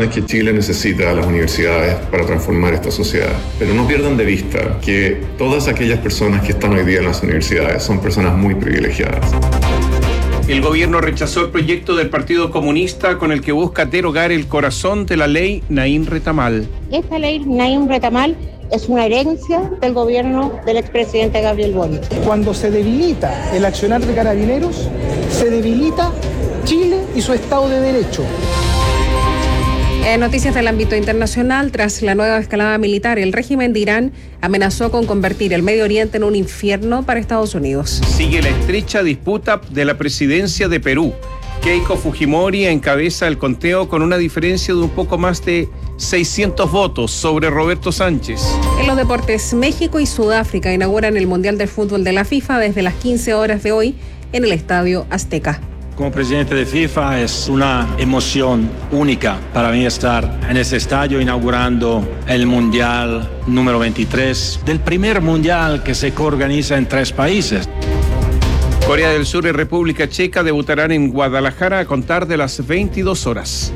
es que Chile necesita a las universidades para transformar esta sociedad. Pero no pierdan de vista que todas aquellas personas que están hoy día en las universidades son personas muy privilegiadas. El gobierno rechazó el proyecto del Partido Comunista con el que busca derogar el corazón de la ley Naim Retamal. Esta ley Naim Retamal es una herencia del gobierno del expresidente Gabriel Boric. Cuando se debilita el accionar de Carabineros, se debilita Chile y su Estado de Derecho. Noticias del ámbito internacional. Tras la nueva escalada militar, el régimen de Irán amenazó con convertir el Medio Oriente en un infierno para Estados Unidos. Sigue la estrecha disputa de la presidencia de Perú. Keiko Fujimori encabeza el conteo con una diferencia de un poco más de 600 votos sobre Roberto Sánchez. En los deportes, México y Sudáfrica inauguran el Mundial de Fútbol de la FIFA desde las 15 horas de hoy en el Estadio Azteca. Como presidente de FIFA es una emoción única para mí estar en este estadio inaugurando el Mundial número 23, del primer Mundial que se coorganiza en 3 países. Corea del Sur y República Checa debutarán en Guadalajara a contar de las 22 horas.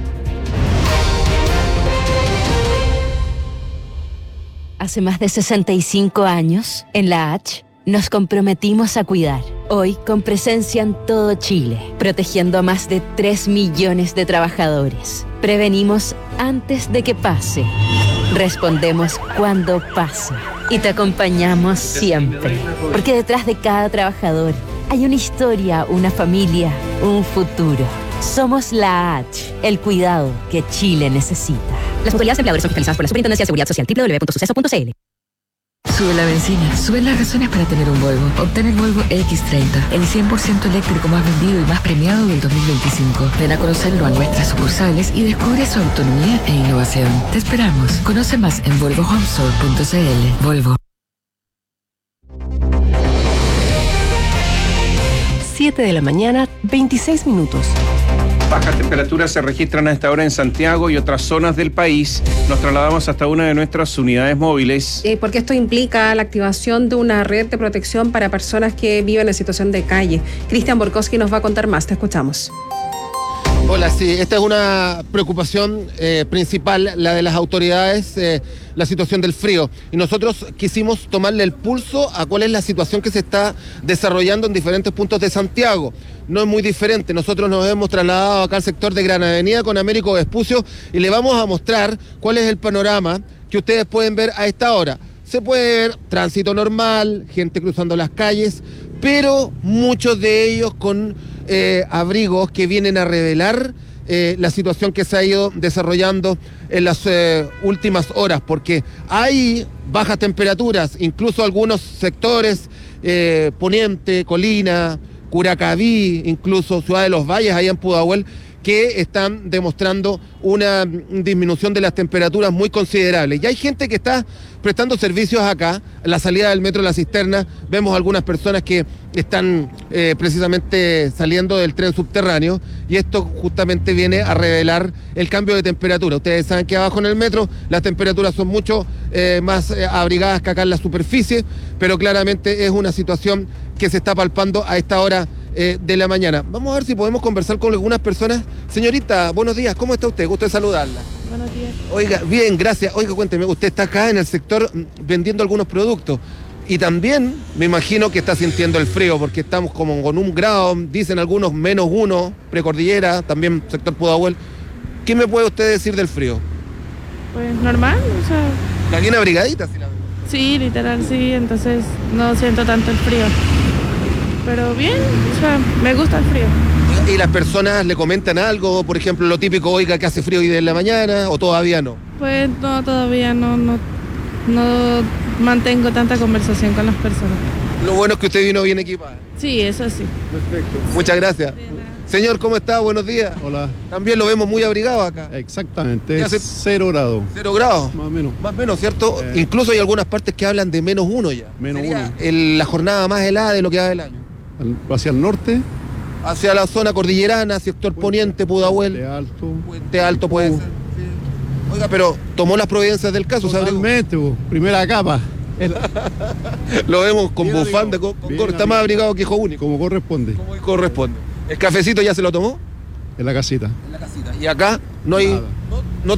Hace más de 65 años, en la H, nos comprometimos a cuidar. Hoy, con presencia en todo Chile, protegiendo a más de 3 millones de trabajadores. Prevenimos antes de que pase. Respondemos cuando pasa. Y te acompañamos siempre. Porque detrás de cada trabajador hay una historia, una familia, un futuro. Somos la H, el cuidado que Chile necesita. Las autoridades empleadoras son fiscalizadas por la Superintendencia de Seguridad Social, www.suceso.cl. Sube la benzina, suben las razones para tener un Volvo. Obtén el Volvo X30, el 100% eléctrico más vendido y más premiado del 2025. Ven a conocerlo a nuestras sucursales y descubre su autonomía e innovación. Te esperamos. Conoce más en volvohomestore.cl. Volvo. 7 de la mañana, 26 minutos. Bajas temperaturas se registran a esta hora en Santiago y otras zonas del país. Nos trasladamos hasta una de nuestras unidades móviles. Porque esto implica la activación de una red de protección para personas que viven en situación de calle. Cristian Borkowski nos va a contar más. Te escuchamos. Hola, sí, esta es una preocupación principal, la de las autoridades, la situación del frío. Y nosotros quisimos tomarle el pulso a cuál es la situación que se está desarrollando en diferentes puntos de Santiago. No es muy diferente. Nosotros nos hemos trasladado acá al sector de Gran Avenida con Américo Vespucio y le vamos a mostrar cuál es el panorama que ustedes pueden ver a esta hora. Se puede ver tránsito normal, gente cruzando las calles, pero muchos de ellos con abrigos que vienen a revelar la situación que se ha ido desarrollando en las últimas horas, porque hay bajas temperaturas, incluso algunos sectores, Poniente, Colina, Curacaví, incluso Ciudad de los Valles, allá en Pudahuel, que están demostrando una disminución de las temperaturas muy considerable. Y hay gente que está prestando servicios acá, en la salida del metro La Cisterna, vemos algunas personas que están precisamente saliendo del tren subterráneo, y esto justamente viene a revelar el cambio de temperatura. Ustedes saben que abajo en el metro las temperaturas son mucho más abrigadas que acá en la superficie, pero claramente es una situación que se está palpando a esta hora de la mañana. Vamos a ver si podemos conversar con algunas personas. Señorita, buenos días, ¿cómo está usted? Gusto de saludarla. Buenos días. Oiga, bien, gracias. Oiga, cuénteme, usted está acá en el sector vendiendo algunos productos y también me imagino que está sintiendo el frío porque estamos como con 1 grado, dicen algunos -1, precordillera, también sector Pudahuel. ¿Qué me puede usted decir del frío? Pues normal, o sea... ¿La bien abrigadita? Si la... Sí, literal, sí, entonces no siento tanto el frío. Pero bien, o sea, me gusta el frío. ¿Y las personas le comentan algo? Por ejemplo, lo típico, oiga, que hace frío hoy de la mañana, o todavía no? Pues no, todavía no mantengo tanta conversación con las personas. Lo bueno es que usted vino bien equipada. Sí, eso sí. Perfecto. Muchas gracias. Señor, ¿cómo está? Buenos días. Hola. También lo vemos muy abrigado acá. Exactamente, hace... es 0 grados. 0 grados. Más o menos. Más o menos, ¿cierto? Incluso hay algunas partes que hablan de -1 ya. -1. La jornada más helada de lo que va del año. Hacia el norte. Hacia la zona cordillerana, sector Poniente, Pudahuel. Puente Alto. Puente Alto puede ser. Sí. Oiga, pero tomó las providencias del caso, ¿sabes? Totalmente, primera capa. Lo vemos con bufanda, con gorro, está más abrigado que hijo único. Como corresponde. Como corresponde. ¿El cafecito ya se lo tomó? En la casita. En la casita. ¿Y acá no hay...? Nada.